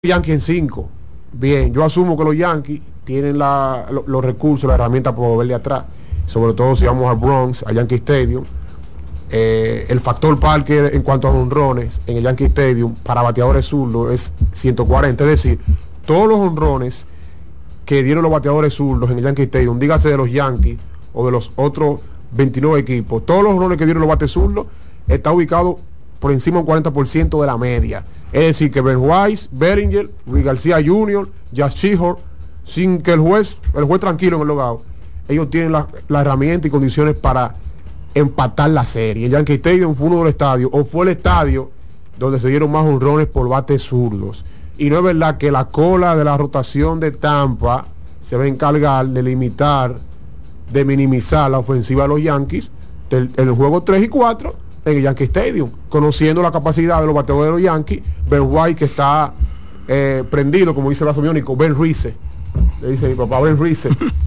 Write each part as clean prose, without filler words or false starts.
Yankees en 5. Bien, yo asumo que los Yankees tienen los recursos, las herramientas para moverle atrás. Sobre todo si vamos al Bronx, a Yankee Stadium. El factor parque en cuanto a honrones en el Yankee Stadium para bateadores zurdos es 140. Es decir, todos los honrones que dieron los bateadores zurdos en el Yankee Stadium, dígase de los Yankees o de los otros 29 equipos, todos los honrones que dieron los bates zurdos está ubicado por encima del 40% de la media. Es decir, que Ben Weiss, Bellinger, Luis García Jr., Josh Chihour, sin que el juez tranquilo en el logado, ellos tienen la herramienta y condiciones para empatar la serie. El Yankee Stadium fue uno de los estadios, o fue el estadio donde se dieron más honrones por bates zurdos. Y no es verdad que la cola de la rotación de Tampa se va a encargar de limitar, de minimizar la ofensiva de los Yankees en el juego 3 y 4 en el Yankee Stadium, conociendo la capacidad de los bateadores de los Yankees. Ben White, que está prendido, como dice el asomiónico, Ben Rice, le dice mi papá, Ben Rice.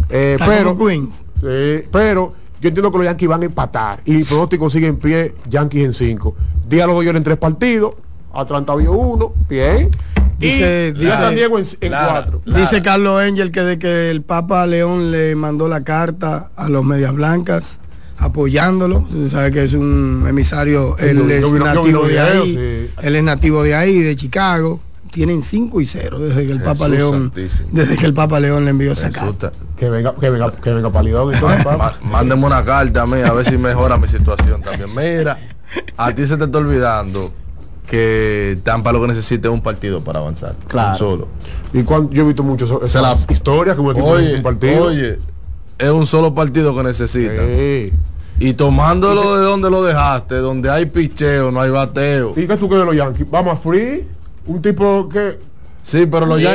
Pero yo entiendo que los Yankees van a empatar y mi pronóstico sigue en pie, Yankees en 5. Día los Dodgers en 3 partidos, Atlanta vio 1, bien. Dice San Diego en 4. Dice Carlos Angel que de que el Papa León le mandó la carta a los Medias Blancas apoyándolo. Tú sabes que es un emisario, él es nativo de ahí, él es nativo de ahí, de Chicago. Tienen 5-0 desde que el Papa León, desde que el Papa León le envió esa carta. Que venga Palidón. Mándeme una carta a mí a ver si mejora mi situación también. Mira, a ti se te está olvidando que Tampa lo que necesita es un partido para avanzar. Claro. Solo. Y cuando yo he visto mucho esas historias que un equipo un partido. Oye, es un solo partido que necesita. Y tomándolo de donde lo dejaste, donde hay picheo, no hay bateo. ¿Y qué tú crees de los Yankees? Vamos a free, un tipo que... Sí, pero los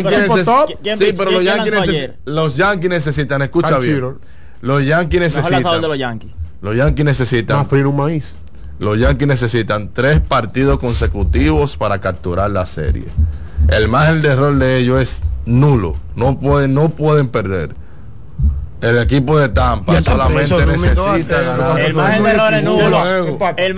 Yankees necesitan, escucha bien. Los Yankees necesitan. Los Yankees necesitan. Un maíz. Los Yankees necesitan 3 partidos consecutivos para capturar la serie. El margen de error de ellos es nulo. No pueden perder. El equipo de Tampa solamente necesita ganar. El margen de error es nulo. El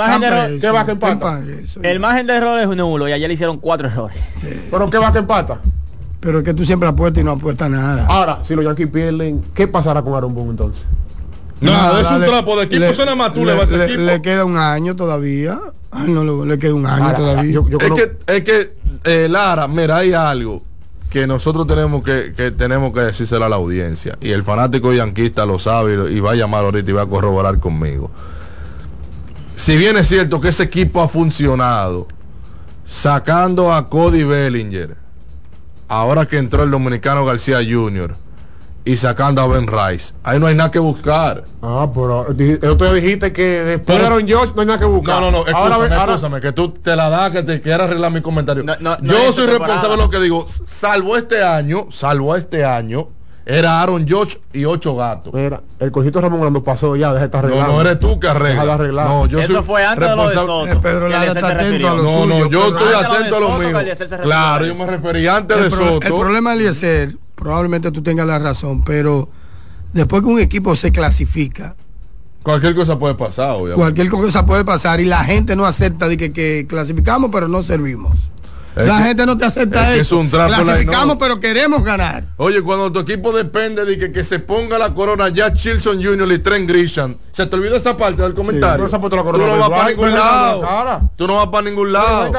margen de error es nulo y ayer le hicieron 4 errores. Sí. ¿Pero qué va que empata? Pero es que tú siempre apuestas y no apuestas nada. Ahora, si los Yankees pierden, ¿qué pasará con Aaron Boone entonces? Nada, es un trapo de equipo. Eso nada más tú le vas a ese equipo. Le queda un año todavía. Ay, no, le queda un año todavía. Es que Lara, mira, hay algo que nosotros tenemos que decírselo a la audiencia, y el fanático yanquista lo sabe y va a llamar ahorita y va a corroborar conmigo. Si bien es cierto que ese equipo ha funcionado sacando a Cody Bellinger, ahora que entró el dominicano García Jr., y sacando a Ben Rice, ahí no hay nada que buscar. Pero tú dijiste que después de Aaron Josh no hay nada que buscar. No, escúchame, que tú te la das, que te quieras arreglar mi comentario. Yo soy responsable de lo que digo. Salvo este año, era Aaron Josh y 8 gatos. Mira, el cojito Ramón cuando pasó ya, deja de estar arreglando. No eres tú que arreglas. No, eso fue antes de lo de Soto. Pedro Lara está atento a lo suyo. Yo estoy atento a lo mío. Claro, yo me refería antes de Soto. El problema, Eliezer, probablemente tú tengas la razón, pero después que un equipo se clasifica, cualquier cosa puede pasar, obviamente. Cualquier cosa puede pasar y la gente no acepta de que clasificamos pero no servimos. La gente no te acepta eso. Clasificamos pero queremos ganar. Oye, cuando tu equipo depende de que se ponga la corona ya Chilson Jr. y Trent Grisham, se te olvidó esa parte del comentario. Tú no vas para ningún lado. Tú no vas para ningún lado.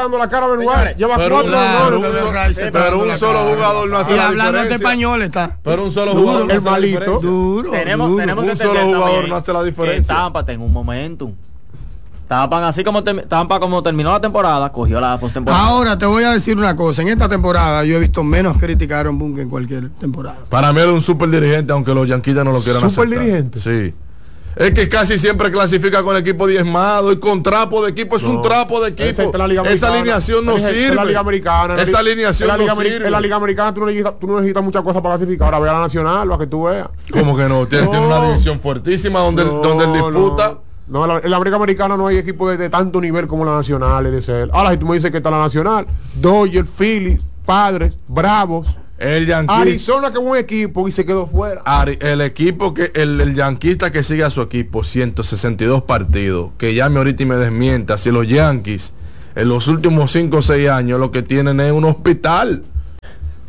Pero un solo jugador no hace la diferencia. Y hablando de español está. Pero un solo jugador no hace la diferencia. Tenemos que un solo jugador no hace la diferencia. Tampa tengo un momentum. Tampa como terminó la temporada, cogió la postemporada. Ahora te voy a decir una cosa. En esta temporada yo he visto menos crítica a Aaron Boone que en cualquier temporada. Para mí era un super dirigente, aunque los Yankees no lo quieran aceptar. ¿Super dirigente? Sí. Es que casi siempre clasifica con equipo diezmado y con trapo de equipo. Es un trapo de equipo. Esa alineación no sirve. En la Liga Americana. Esa alineación no sirve. En la Liga Americana tú no necesitas muchas cosas para clasificar. Ahora ve a la Nacional, para que tú veas. ¿Cómo que no? Tiene una división fuertísima donde él disputa. No, en la Liga Americana no hay equipo de tanto nivel como la Nacional, de ser. Ahora, si tú me dices que está la Nacional, Dodgers, Phillies, Padres, Bravos, el Yankee, Arizona, que es un equipo y se quedó fuera. El equipo que el yanquista que sigue a su equipo 162 partidos, que llame ahorita y me desmienta si los Yankees en los últimos 5 o 6 años lo que tienen es un hospital.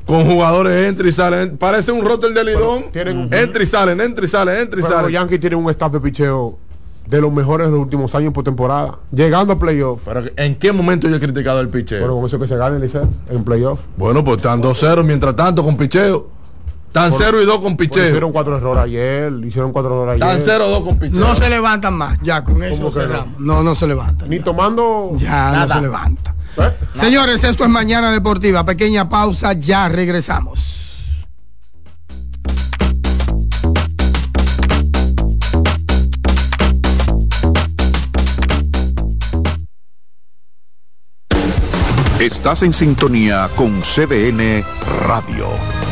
con jugadores entra y salen. Parece un roster de Lidón. Entra y salen, entra y salen, entra y salen. Los Yankees tienen un staff de picheo de los mejores de los últimos años por temporada, llegando a playoff. Pero ¿en qué momento yo he criticado el picheo? Bueno, con eso que se gane, Liceo, en playoff. Bueno, pues están 2-0 mientras tanto con picheo. Están 0-2 con picheo. Hicieron 4 errores ayer. Están 0-2 con picheo. No se levantan más, ya con eso cerramos. No se levantan. Ni tomando. Ya nada. No se levanta. Señores, esto es Mañana Deportiva. Pequeña pausa, ya regresamos. Estás en sintonía con CDN Radio.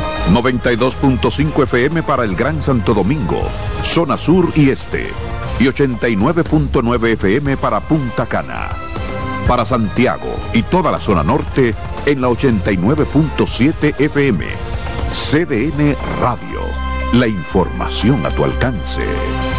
92.5 FM para el Gran Santo Domingo, zona sur y este. Y 89.9 FM para Punta Cana. Para Santiago y toda la zona norte en la 89.7 FM. CDN Radio. La información a tu alcance.